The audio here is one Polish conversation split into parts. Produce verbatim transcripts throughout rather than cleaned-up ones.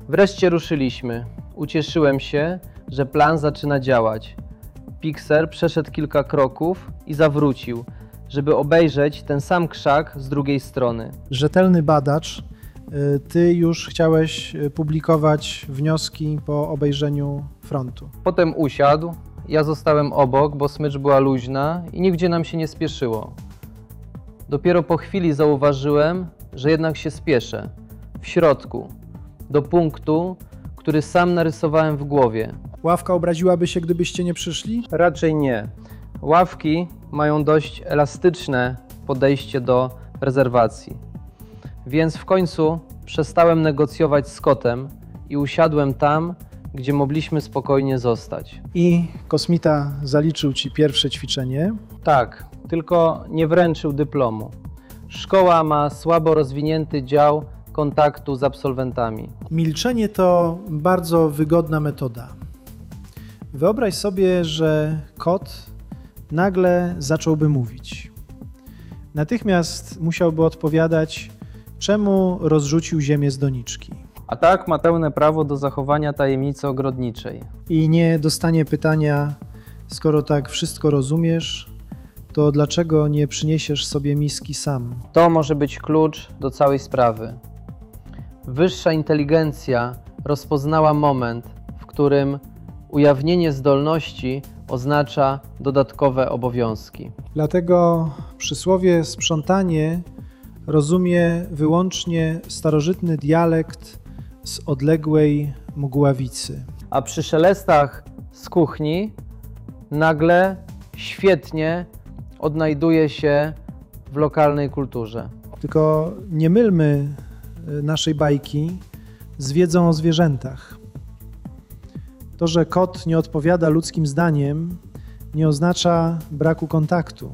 Wreszcie ruszyliśmy. Ucieszyłem się, że plan zaczyna działać. Pixel przeszedł kilka kroków i zawrócił, żeby obejrzeć ten sam krzak z drugiej strony. Rzetelny badacz, ty już chciałeś publikować wnioski po obejrzeniu frontu. Potem usiadł, ja zostałem obok, bo smycz była luźna i nigdzie nam się nie spieszyło. Dopiero po chwili zauważyłem, że jednak się spieszę. W środku, do punktu, który sam narysowałem w głowie. Ławka obraziłaby się, gdybyście nie przyszli? Raczej nie. Ławki mają dość elastyczne podejście do rezerwacji. Więc w końcu przestałem negocjować z kotem i usiadłem tam, gdzie mogliśmy spokojnie zostać. I kosmita zaliczył ci pierwsze ćwiczenie. Tak, tylko nie wręczył dyplomu. Szkoła ma słabo rozwinięty dział kontaktu z absolwentami. Milczenie to bardzo wygodna metoda. Wyobraź sobie, że kot nagle zacząłby mówić. Natychmiast musiałby odpowiadać, czemu rozrzucił ziemię z doniczki. A tak ma pełne prawo do zachowania tajemnicy ogrodniczej. I nie dostanie pytania, skoro tak wszystko rozumiesz, to dlaczego nie przyniesiesz sobie miski sam? To może być klucz do całej sprawy. Wyższa inteligencja rozpoznała moment, w którym ujawnienie zdolności oznacza dodatkowe obowiązki. Dlatego przysłowie sprzątanie rozumie wyłącznie starożytny dialekt z odległej Mgławicy. A przy szelestach z kuchni nagle świetnie odnajduje się w lokalnej kulturze. Tylko nie mylmy naszej bajki z wiedzą o zwierzętach. To, że kot nie odpowiada ludzkim zdaniem, nie oznacza braku kontaktu.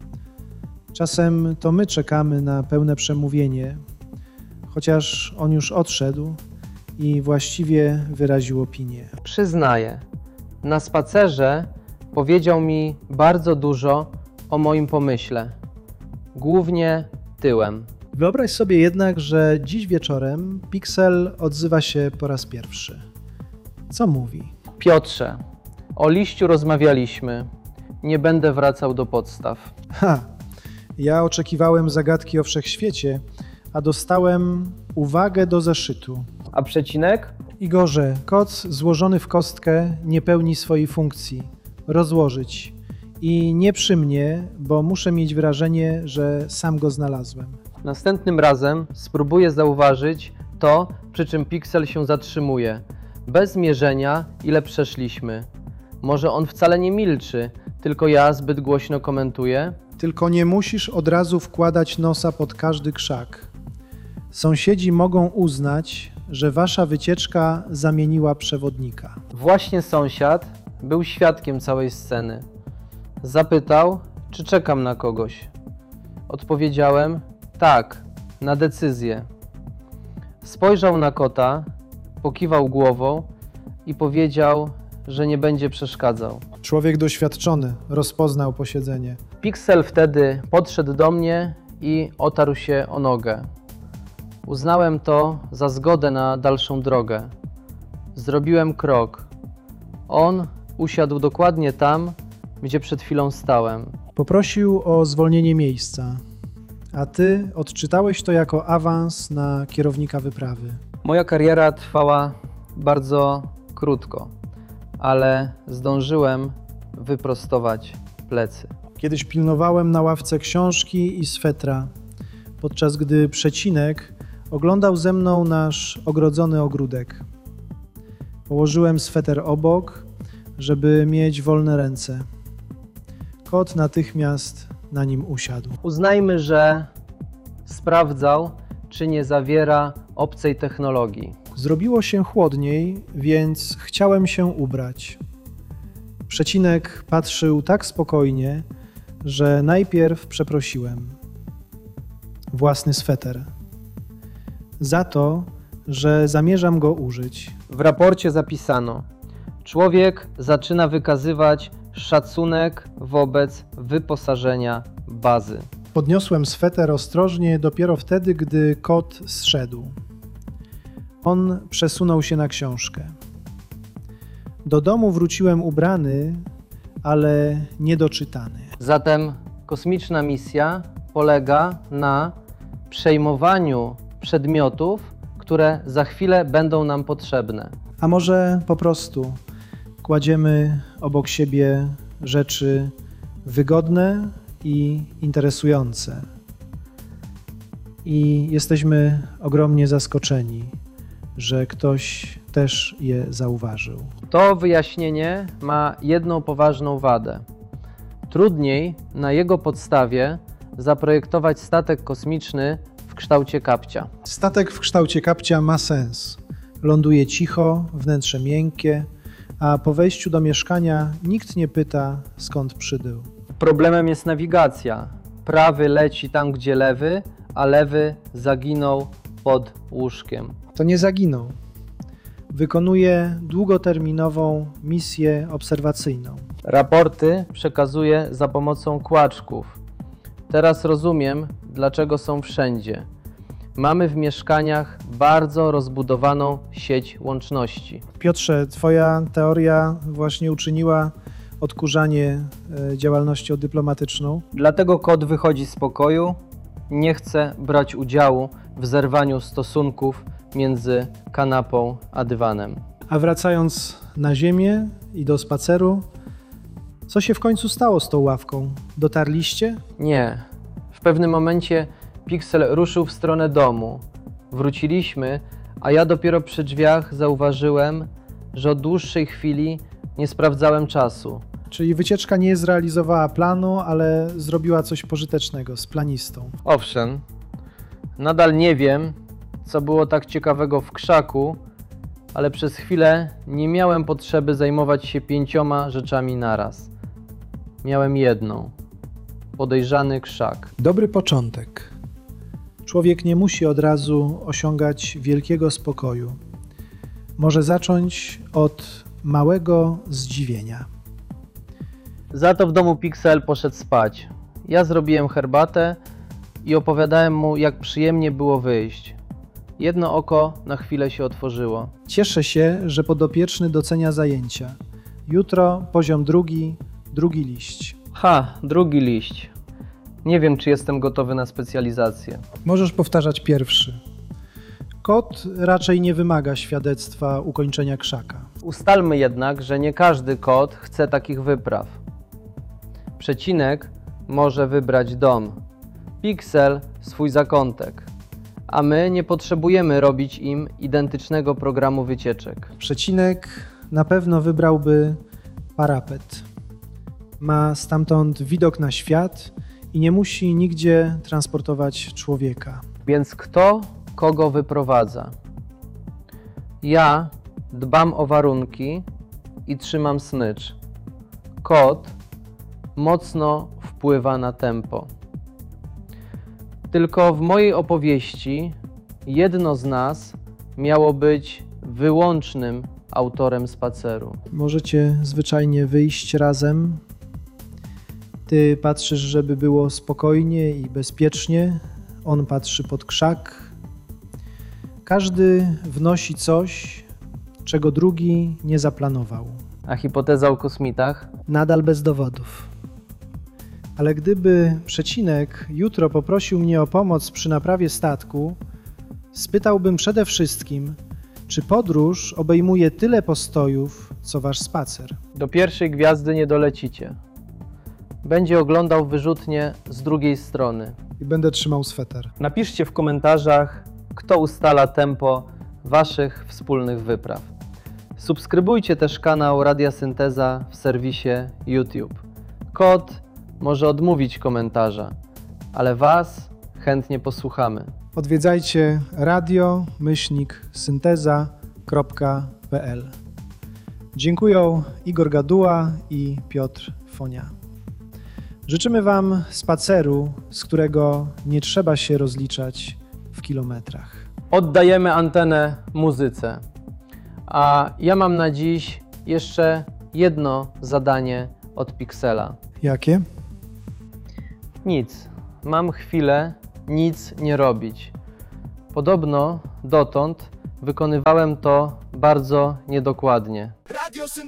Czasem to my czekamy na pełne przemówienie, chociaż on już odszedł i właściwie wyraził opinię. Przyznaję, na spacerze powiedział mi bardzo dużo o moim pomyśle, głównie tyłem. Wyobraź sobie jednak, że dziś wieczorem Pixel odzywa się po raz pierwszy. Co mówi? Piotrze, o liściu rozmawialiśmy. Nie będę wracał do podstaw. Ha! Ja oczekiwałem zagadki o wszechświecie, a dostałem uwagę do zeszytu. A przecinek? Igorze, kot złożony w kostkę nie pełni swojej funkcji. Rozłożyć. I nie przy mnie, bo muszę mieć wrażenie, że sam go znalazłem. Następnym razem spróbuję zauważyć to, przy czym Pixel się zatrzymuje. Bez mierzenia, ile przeszliśmy. Może on wcale nie milczy, tylko ja zbyt głośno komentuję? Tylko nie musisz od razu wkładać nosa pod każdy krzak. Sąsiedzi mogą uznać, że wasza wycieczka zamieniła przewodnika. Właśnie sąsiad był świadkiem całej sceny. Zapytał, czy czekam na kogoś. Odpowiedziałem, tak, na decyzję. Spojrzał na kota, pokiwał głową i powiedział, że nie będzie przeszkadzał. Człowiek doświadczony rozpoznał posiedzenie. Pixel wtedy podszedł do mnie i otarł się o nogę. Uznałem to za zgodę na dalszą drogę. Zrobiłem krok. On usiadł dokładnie tam, gdzie przed chwilą stałem. Poprosił o zwolnienie miejsca, a ty odczytałeś to jako awans na kierownika wyprawy. Moja kariera trwała bardzo krótko, ale zdążyłem wyprostować plecy. Kiedyś pilnowałem na ławce książki i swetra, podczas gdy przecinek oglądał ze mną nasz ogrodzony ogródek. Położyłem sweter obok, żeby mieć wolne ręce. Kot natychmiast na nim usiadł. Uznajmy, że sprawdzał, czy nie zawiera obcej technologii. Zrobiło się chłodniej, więc chciałem się ubrać. Przecinek patrzył tak spokojnie, że najpierw przeprosiłem. Własny sweter. Za to, że zamierzam go użyć. W raporcie zapisano: człowiek zaczyna wykazywać szacunek wobec wyposażenia bazy. Podniosłem sweter ostrożnie dopiero wtedy, gdy kot zszedł. On przesunął się na książkę. Do domu wróciłem ubrany, ale niedoczytany. Zatem kosmiczna misja polega na przejmowaniu przedmiotów, które za chwilę będą nam potrzebne. A może po prostu kładziemy obok siebie rzeczy wygodne i interesujące. I jesteśmy ogromnie zaskoczeni, że ktoś też je zauważył. To wyjaśnienie ma jedną poważną wadę. Trudniej na jego podstawie zaprojektować statek kosmiczny w kształcie kapcia. Statek w kształcie kapcia ma sens. Ląduje cicho, wnętrze miękkie, a po wejściu do mieszkania nikt nie pyta, skąd przybył. Problemem jest nawigacja. Prawy leci tam, gdzie lewy, a lewy zaginął pod łóżkiem. To nie zaginął. Wykonuje długoterminową misję obserwacyjną. Raporty przekazuje za pomocą kłaczków. Teraz rozumiem, dlaczego są wszędzie. Mamy w mieszkaniach bardzo rozbudowaną sieć łączności. Piotrze, twoja teoria właśnie uczyniła odkurzanie e, działalnością dyplomatyczną. Dlatego kot wychodzi z pokoju, nie chce brać udziału w zerwaniu stosunków między kanapą a dywanem. A wracając na ziemię i do spaceru, co się w końcu stało z tą ławką? Dotarliście? Nie. W pewnym momencie Pixel ruszył w stronę domu. Wróciliśmy, a ja dopiero przy drzwiach zauważyłem, że od dłuższej chwili nie sprawdzałem czasu. Czyli wycieczka nie zrealizowała planu, ale zrobiła coś pożytecznego z planistą. Owszem, nadal nie wiem, co było tak ciekawego w krzaku, ale przez chwilę nie miałem potrzeby zajmować się pięcioma rzeczami naraz. Miałem jedną. Podejrzany krzak. Dobry początek. Człowiek nie musi od razu osiągać wielkiego spokoju. Może zacząć od małego zdziwienia. Za to w domu Pixel poszedł spać. Ja zrobiłem herbatę i opowiadałem mu, jak przyjemnie było wyjść. Jedno oko na chwilę się otworzyło. Cieszę się, że podopieczny docenia zajęcia. Jutro poziom drugi, drugi liść. Ha, drugi liść. Nie wiem, czy jestem gotowy na specjalizację. Możesz powtarzać pierwszy. Kot raczej nie wymaga świadectwa ukończenia krzaka. Ustalmy jednak, że nie każdy kot chce takich wypraw. Przecinek może wybrać dom, Pixel swój zakątek, a my nie potrzebujemy robić im identycznego programu wycieczek. Przecinek na pewno wybrałby parapet. Ma stamtąd widok na świat i nie musi nigdzie transportować człowieka. Więc kto kogo wyprowadza? Ja dbam o warunki i trzymam smycz. Kot mocno wpływa na tempo. Tylko w mojej opowieści jedno z nas miało być wyłącznym autorem spaceru. Możecie zwyczajnie wyjść razem. Ty patrzysz, żeby było spokojnie i bezpiecznie. On patrzy pod krzak. Każdy wnosi coś, czego drugi nie zaplanował. A hipoteza o kosmitach? Nadal bez dowodów. Ale gdyby Przecinek jutro poprosił mnie o pomoc przy naprawie statku, spytałbym przede wszystkim, czy podróż obejmuje tyle postojów, co wasz spacer. Do pierwszej gwiazdy nie dolecicie. Będzie oglądał wyrzutnie z drugiej strony. I będę trzymał sweter. Napiszcie w komentarzach, kto ustala tempo waszych wspólnych wypraw. Subskrybujcie też kanał Radia Synteza w serwisie YouTube. Kot może odmówić komentarza, ale was chętnie posłuchamy. Odwiedzajcie radio myślnik synteza kropka p l. Dziękuję Igor Gaduła i Piotr Fonia. Życzymy wam spaceru, z którego nie trzeba się rozliczać w kilometrach. Oddajemy antenę muzyce. A ja mam na dziś jeszcze jedno zadanie od Pixela. Jakie? Nic. Mam chwilę nic nie robić. Podobno dotąd Wykonywałem to bardzo niedokładnie.